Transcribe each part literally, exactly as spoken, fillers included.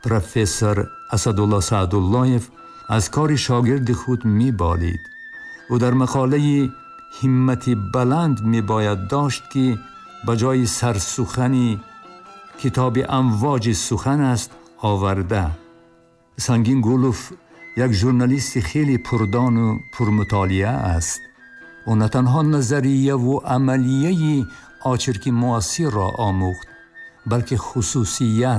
پروفسور اسدالله سعداللهیف از کار شاگرد خود می بالید. او در مقاله همت بلند می باید داشت که بجای سرسخنی کتاب امواج سخن است آورده. سنگین گولوف یک ژورنالیست خیلی پردان و پرمطالعه است. او نه تنها نظریه و عملیه آچرکی معاصر را آموخت، بلکه خصوصیت،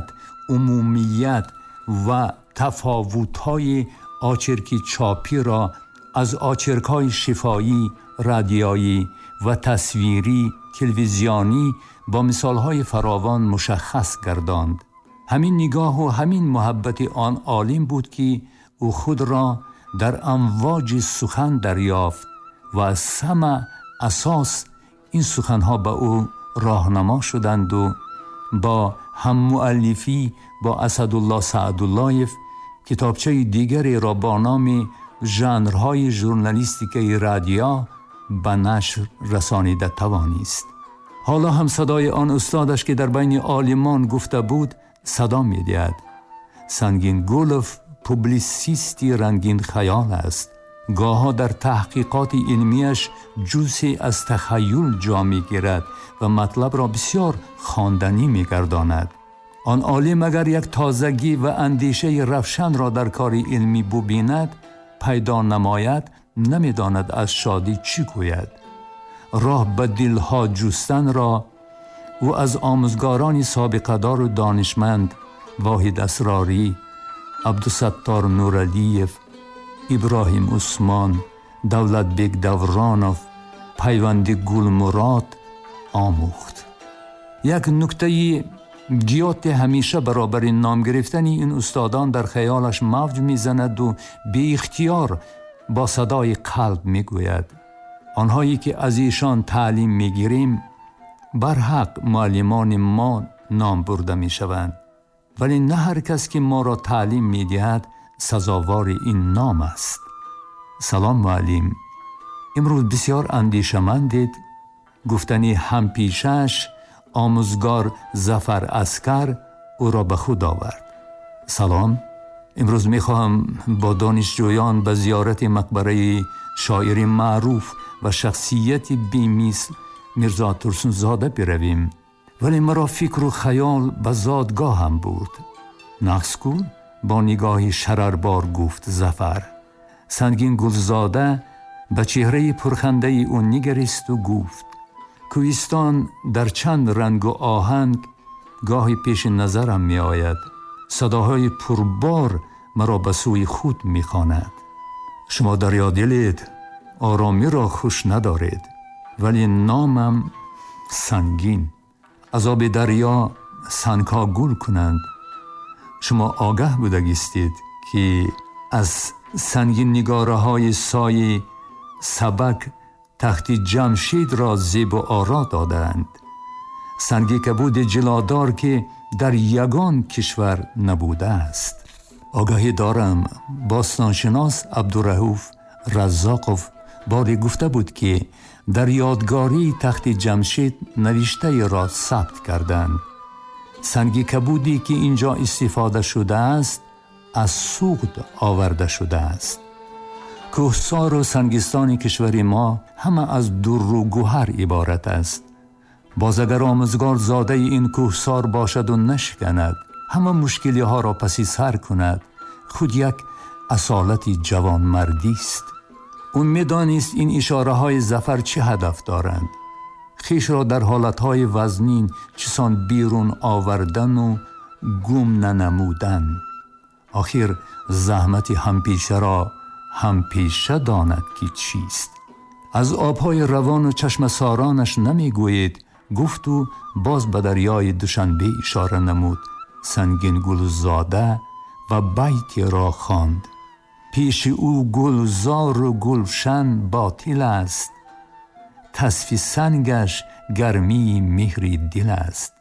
عمومیت و تفاوت‌های آچرکی چاپی را از آچرک‌های شفاهی، رادیویی و تصویری، تلویزیونی با مثال‌های فراوان مشخص گرداند. همین نگاه و همین محبت آن عالم بود که او خود را در امواج سخن دریافت و از سمع اساس این سخنها به او راهنما شدند و با هم مؤلفی با اسدالله سعداللهیف کتابچه دیگری را با نام ژانرهای ژورنالیستیک رادیو به نشر رسانیده توانست. حالا هم صدای آن استادش که در بین عالمان گفته بود صدا می دهد. سنگین گولوف پوبلیسیستی رنگین خیال است. گاها در تحقیقات علمیش جزئی از تخیل جا می گیرد و مطلب را بسیار خواندنی می گرداند. آن عالم اگر یک تازگی و اندیشه روشن را در کار علمی ببیند پیدا نماید، نمی داند از شادی چی گوید. راه به دلها جستن را او از آموزگاران سابقه دار و دانشمند واحد اسراری، عبدالستار نورعلیف، ابراهیم عثمان، دولت بیگ دورانوف، پیوند گل مراد آموخت. یک نکته گیات همیشه برابر نام گرفتن این استادان در خیالش موج میزند و بی اختیار با صدای قلب میگوید. آنهایی که از ایشان تعلیم میگیریم بر حق معلمان ما نام برده میشوند، ولی نه هر کس که ما را تعلیم میدهد سزاوار این نام است. سلام معلم، امروز بسیار اندیشمندید. گفتنی هم پیشش آموزگار ظفر عسکر او را به خود آورد. سلام، امروز میخواهم با دانشجویان به زیارت مقبره شاعر معروف و شخصیت بی‌مثل میرزا ترسونزاده برویم، ولی مرا فکر و خیال به زادگاه هم بود. نقص کن، با نگاهی شرربار گفت ظفر. سنگین گلزاده به چهره پرخنده او نگریست و گفت: کوهستان در چند رنگ و آهنگ گاهی پیش نظرم می آید. صداهای پربار مرا به سوی خود می خواند. شما دریادلید، آرامی را خوش ندارید، ولی نامم سنگین. عذاب دریا سنگها گل کنند. شما آگاه بودگیستید که از سنگین نگاره های سایه سبک تخت جمشید را زیب و آرا دادند. سنگی کبود جلادار که در یگان کشور نبوده است. آگاهی دارم باستانشناس عبدالرؤوف رزاقوف باری گفته بود که در یادگاری تخت جمشید نوشته را ثبت کردند. سنگی کبودی که اینجا استفاده شده است از سوخت آورده شده است. کوهسار و سنگستان کشور ما همه از در و گوهر عبارت است. باز اگر آموزگار زاده این کوهسار باشد و نشکند، همه مشکلی ها را پسی سر کند، خود یک اصالت جوان مردی است. اون میدانست این اشاره های ظفر چه هدف دارند. خیش را در حالت های وزنین چسان بیرون آوردن و گم ننمودن. آخر زحمت همپیشه را همپیشه داند که چیست. از آبهای روان و چشم سارانش نمی گوید، گفت و باز به دریای دوشنبه اشاره نمود. سنگین گلزاده و بیتی را خواند: پیش او گلزار و گلشن باطل است، تصفی سنگش گرمی مهری دل است.